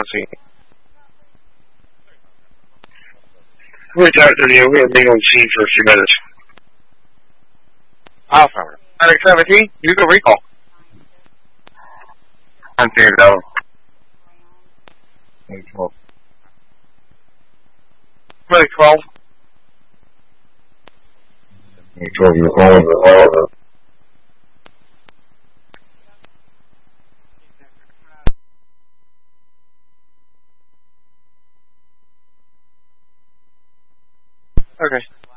scene. We're talking to you. We're being on scene for a few minutes. Alzheimer's. Medic 17, you can recall. I'm figured it out. 12. Medic 12. 12, you're calling the order. Okay.